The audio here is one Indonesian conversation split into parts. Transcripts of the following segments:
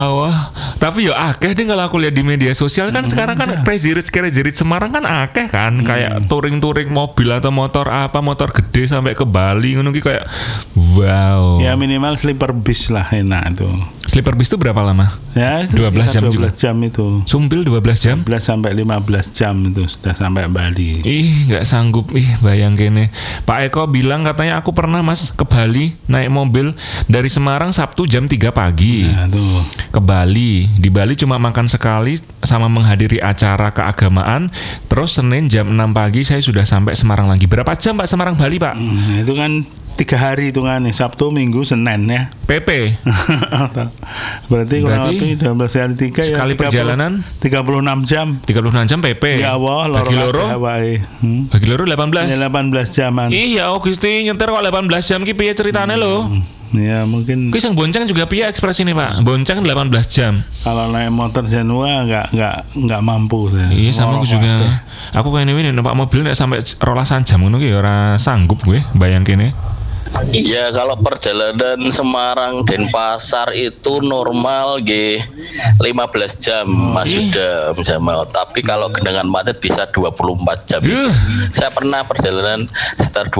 Tapi ya akeh deh kalau aku lihat di media sosial kan sekarang kan Crazy Rich Semarang kan akeh kan kayak touring mobil atau motor gede sampai ke Bali ngono ki kayak wow. Ya minimal sleeper bis lah enak tuh. Sleeper bis itu berapa lama? Ya 12 jam 12 juga. jam itu. Sumpil 12 jam? 12 sampai 15 jam itu sudah sampai Bali. Nggak sanggup bayang kene. Pak Eko bilang katanya aku pernah Mas ke Bali naik mobil dari Semarang Sabtu jam 3 pagi. Nah, tuh. Ke Bali. Di Bali cuma makan sekali sama menghadiri acara keagamaan. Terus Senin jam 6 pagi saya sudah sampai Semarang lagi. Berapa jam Pak Semarang Bali Pak? Itu kan 3 hari hitungannya, Sabtu, Minggu, Senin ya. PP. Berarti kurang lebih 12 kali 3 ya. Sekali 30, perjalanan 36 jam. 36 jam PP. Ya Allah, bagi loro. Bagi loro 18. Ya 18 jaman. Ya Gusti nyetir kok 18 jam ki piye ceritane lho? Ya mungkin. Kuwi sing bonceng juga piye ekspresi ini Pak? Bonceng 18 jam. Kalau naik motor Zenua enggak mampu saya. Iya sama aku juga. Aku kayak ini numpak mobil nek sampai 12 jam ngono ki ora sanggup gue bayang kene. Ya kalau perjalanan Semarang Denpasar itu normal 15 jam Mas Yuda Jamal. Tapi kalau genangan macet bisa 24 jam itu. Saya pernah perjalanan sekitar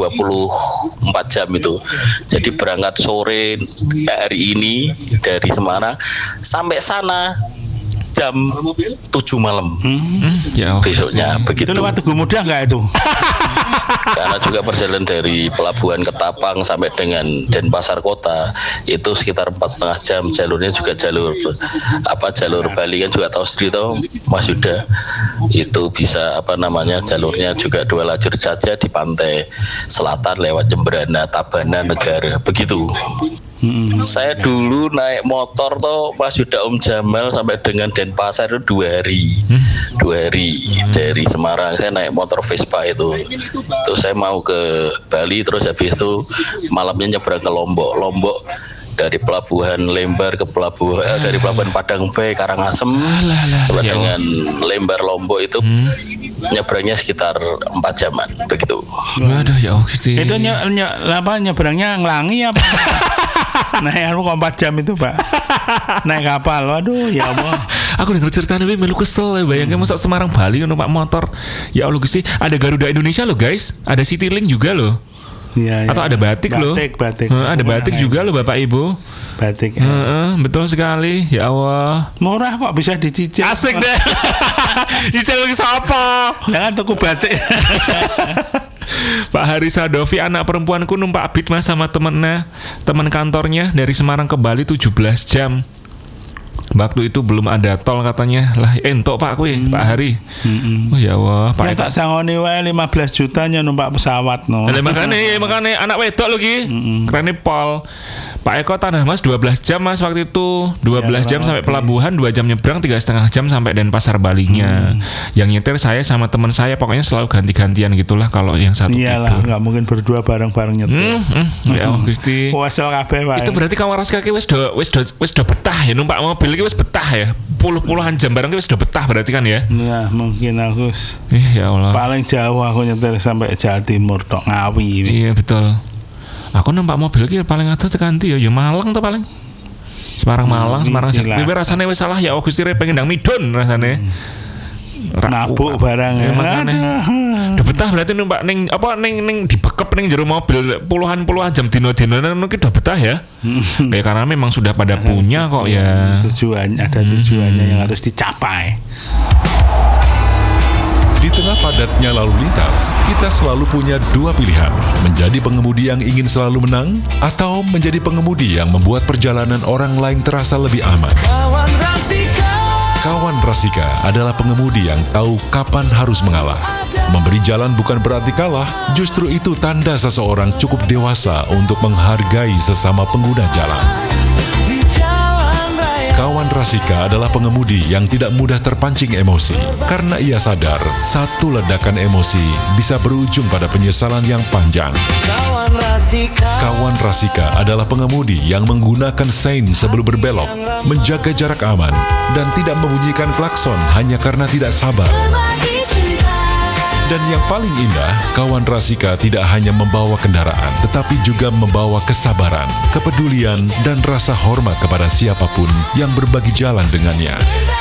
24 jam itu. Jadi berangkat sore hari ini dari Semarang sampai sana jam 7 malam. Besoknya begitu. Itu lewat Tugu Muda enggak itu? Karena juga perjalanan dari pelabuhan Ketapang sampai dengan Denpasar kota itu sekitar 4,5 jam. Jalurnya juga jalur Bali kan juga tahu sendiri toh Mas Yuda. Itu bisa jalurnya juga 2 lajur saja di pantai selatan lewat Jemberana, Tabanan, Negara begitu. Saya dulu naik motor toh Mas Yuda Jamal sampai dengan Denpasar itu 2 hari. 2 hari dari Semarang saya naik motor Vespa itu. Terus saya mau ke Bali terus habis itu malamnya nyebrang ke Lombok dari pelabuhan Lembar ke dari pelabuhan Padang Bay Karangasem sampai dengan Lembar Lombok itu nyebrangnya sekitar 4 jaman begitu. Waduh ya Gusti. Itu nyebrangnya ngelangi apa? Naik 4 jam itu Pak. Naik kapal. Waduh ya Allah. Aku denger ceritanya melu kesel ya bayangin masuk Semarang Bali numpak motor. Ya Allah Gusti, ada Garuda Indonesia loh guys. Ada Citylink juga loh. Ya. Atau ada batik loh. Batik. Ada batik juga loh Bapak Ibu. Batik. Betul sekali. Ya Allah. Murah kok bisa dicicil. Asik deh. Cicil ke siapa? Jangan tuku batik. Pak Haris Sadovi anak perempuanku numpak Beat Mas sama teman kantornya dari Semarang ke Bali 17 jam. Waktu itu belum ada tol katanya. Lah entok Pak kuwi, Pak Hari. Oh ya Allah, Pak. Ya tak sangoni wae 15 jutanya numpak pesawat no. Makane anak wedok lho ki. Kerene pol. Pak Eko Tanah Mas 12 jam Mas waktu itu 12 jam sampai pelabuhan 2 jam nyebrang 3,5 jam sampai Denpasar Balinya. Yang nyetir saya sama teman saya pokoknya selalu ganti-gantian gitulah kalau yang satu iyalah tidur. Nggak mungkin berdua bareng-bareng nyetir. Ya Gusti. Wasel kabeh wae. Itu berarti kawaras kaki wis do betah ya numpak mobil iki wis betah ya. Puluhan jam bareng wis do betah berarti kan ya. Nah, mungkin aku ya Allah. Paling jauh aku nyetir sampai Jawa Timur tok Ngawi. Iya betul. Aku numpak mobil ki paling adoh tekan ndi ya Malang tuh paling. Semarang Tapi rasane wis salah ya Gusti pengen ndang midun rasane. Nabuk barang ya. Udah betah berarti numpak ning dibekep ning jero mobil puluhan jam dino-dino mungkin udah betah ya. Karena memang sudah pada punya kok ya. Ada tujuannya yang harus dicapai. Di tengah padatnya lalu lintas, kita selalu punya 2 pilihan. Menjadi pengemudi yang ingin selalu menang, atau menjadi pengemudi yang membuat perjalanan orang lain terasa lebih aman. Kawan Rasika adalah pengemudi yang tahu kapan harus mengalah. Memberi jalan bukan berarti kalah, justru itu tanda seseorang cukup dewasa untuk menghargai sesama pengguna jalan. Kawan Rasika adalah pengemudi yang tidak mudah terpancing emosi, karena ia sadar satu ledakan emosi bisa berujung pada penyesalan yang panjang. Kawan Rasika adalah pengemudi yang menggunakan sein sebelum berbelok, menjaga jarak aman, dan tidak membunyikan klakson hanya karena tidak sabar. Dan yang paling indah, kawan Rasika tidak hanya membawa kendaraan, tetapi juga membawa kesabaran, kepedulian, dan rasa hormat kepada siapapun yang berbagi jalan dengannya.